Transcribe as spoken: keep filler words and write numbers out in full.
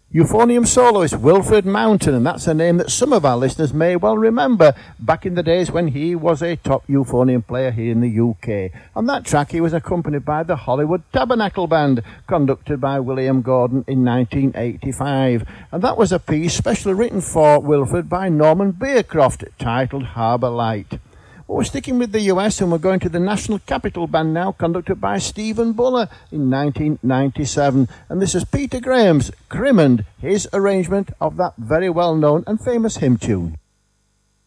Euphonium soloist Wilfred Mountain, and that's a name that some of our listeners may well remember back in the days when he was a top euphonium player here in the U K. On that track he was accompanied by the Hollywood Tabernacle Band, conducted by William Gordon in nineteen eighty-five, and that was a piece specially written for Wilfred by Norman Beercroft titled Harbour Light. Well, we're sticking with the U S and we're going to the National Capital Band now, conducted by Stephen Buller in nineteen ninety-seven. And this is Peter Graham's Crimond, his arrangement of that very well-known and famous hymn tune.